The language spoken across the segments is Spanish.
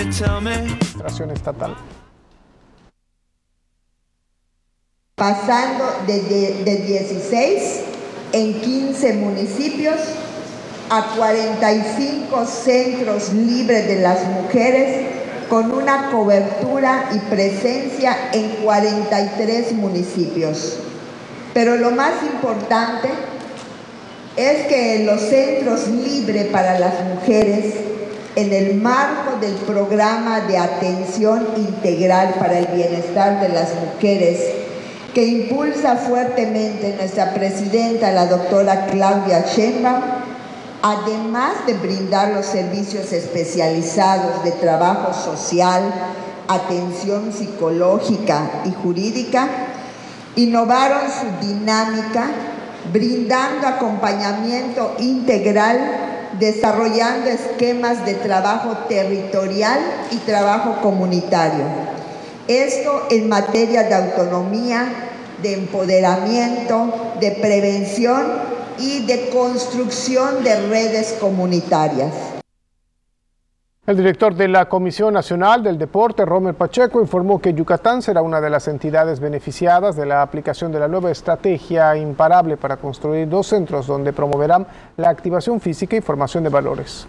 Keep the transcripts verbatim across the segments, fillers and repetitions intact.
Administración estatal. Pasando de, de, de dieciséis en quince municipios a cuarenta y cinco centros libres de las mujeres, con una cobertura y presencia en cuarenta y tres municipios. Pero lo más importante es que en los centros libres para las mujeres, en el marco del programa de atención integral para el bienestar de las mujeres, que impulsa fuertemente nuestra presidenta, la doctora Claudia Sheinbaum, además de brindar los servicios especializados de trabajo social, atención psicológica y jurídica, innovaron su dinámica, brindando acompañamiento integral, desarrollando esquemas de trabajo territorial y trabajo comunitario. Esto en materia de autonomía, de empoderamiento, de prevención y de construcción de redes comunitarias. El director de la Comisión Nacional del Deporte, Romer Pacheco, informó que Yucatán será una de las entidades beneficiadas de la aplicación de la nueva estrategia imparable para construir dos centros donde promoverán la activación física y formación de valores.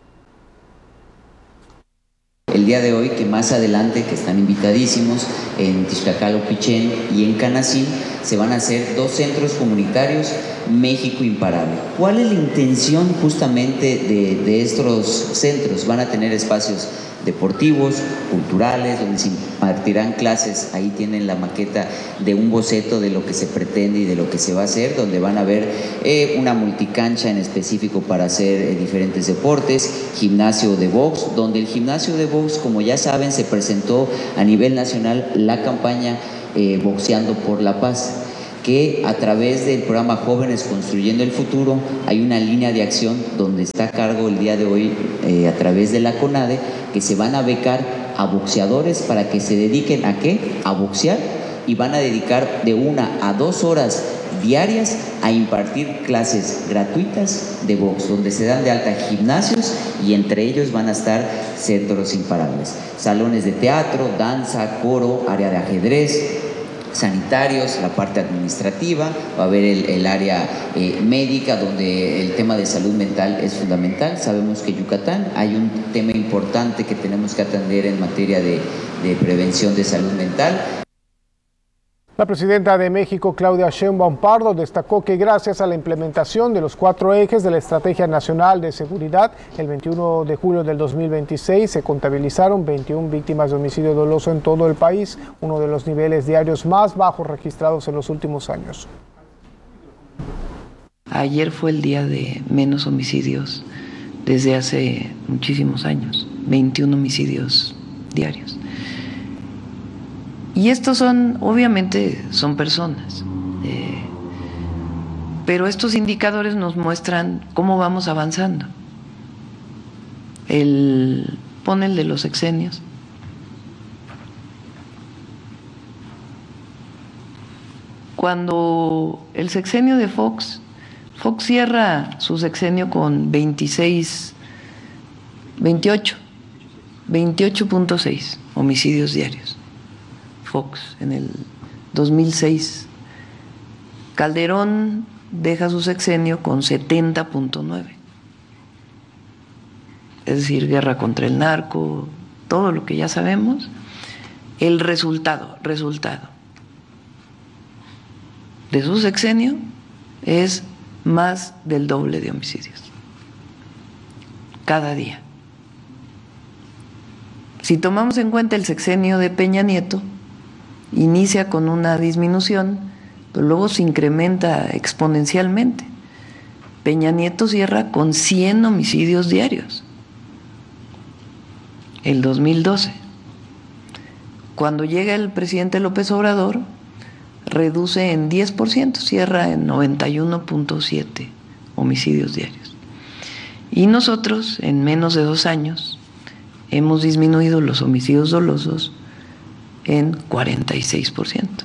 El día de hoy, que más adelante, que están invitadísimos en Tixcacalo, Pichén y en Canacín, se van a hacer dos centros comunitarios México Imparable. ¿Cuál es la intención justamente de, de estos centros? Van a tener espacios deportivos, culturales, donde se impartirán clases. Ahí tienen la maqueta de un boceto de lo que se pretende y de lo que se va a hacer, donde van a ver eh, una multicancha en específico para hacer eh, diferentes deportes, gimnasio de box, donde el gimnasio de box, como ya saben, se presentó a nivel nacional la campaña eh, Boxeando por la Paz, que a través del programa Jóvenes Construyendo el Futuro hay una línea de acción donde está a cargo el día de hoy eh, a través de la CONADE, que se van a becar a boxeadores para que se dediquen a ¿qué? A boxear, y van a dedicar de una a dos horas diarias a impartir clases gratuitas de box, donde se dan de alta gimnasios y entre ellos van a estar centros imparables, salones de teatro, danza, coro, área de ajedrez, sanitarios, la parte administrativa, va a haber el, el área eh, médica, donde el tema de salud mental es fundamental. Sabemos que en Yucatán hay un tema importante que tenemos que atender en materia de, de prevención de salud mental. La presidenta de México, Claudia Sheinbaum Pardo, destacó que gracias a la implementación de los cuatro ejes de la Estrategia Nacional de Seguridad, el veintiuno de julio del dos mil veintiséis se contabilizaron veintiuna víctimas de homicidio doloso en todo el país, uno de los niveles diarios más bajos registrados en los últimos años. Ayer fue el día de menos homicidios desde hace muchísimos años, veintiún homicidios diarios. Y estos son, obviamente, son personas, eh, pero estos indicadores nos muestran cómo vamos avanzando. El, pon el de los sexenios. Cuando el sexenio de Fox, Fox cierra su sexenio con veintiséis, veintiocho, veintiocho punto seis homicidios diarios. Fox en el dos mil seis. Calderón deja su sexenio con setenta punto nueve. Es decir, guerra contra el narco, todo lo que ya sabemos. El resultado, resultado de su sexenio es más del doble de homicidios cada día. Si tomamos en cuenta el sexenio de Peña Nieto, inicia con una disminución, pero luego se incrementa exponencialmente. Peña Nieto cierra con cien homicidios diarios, el dos mil doce. Cuando llega el presidente López Obrador, reduce en diez por ciento, cierra en noventa y uno punto siete homicidios diarios. Y nosotros, en menos de dos años, hemos disminuido los homicidios dolosos en cuarenta y seis por ciento.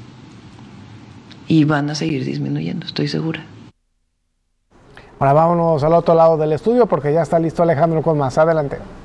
Y van a seguir disminuyendo, estoy segura. Ahora vámonos al otro lado del estudio porque ya está listo Alejandro con más. Adelante.